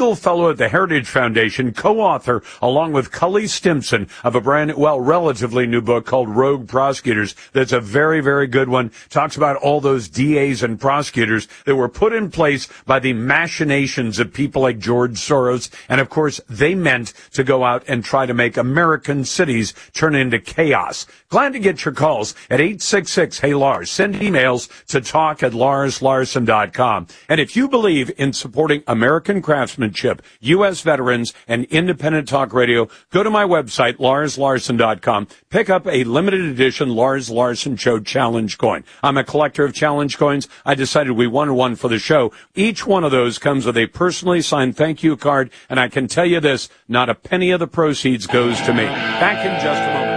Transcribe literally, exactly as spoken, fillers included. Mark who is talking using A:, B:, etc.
A: legal fellow at the Heritage Foundation, co-author, along with Cully Stimson, of a brand, well, relatively new book called Rogue Prosecutors. That's a very, very good one. Talks about all those D As and prosecutors that were put in place by the machinations of people like George Soros. And, of course, they meant to go out and try to make American cities turn into chaos. Glad to get your calls at eight six six, hey, Lars. Send emails to talk at lars larson dot com. And if you believe in supporting American craftsmanship, U S veterans, and independent talk radio, go to my website, lars larson dot com. Pick up a limited edition Lars Larson Show Challenge coin. I'm a collector of challenge coins. I decided we wanted one for the show. Each one of those comes with a personally signed thank you card, and I can tell you this, not a penny of the proceeds goes to me. Back in just a moment.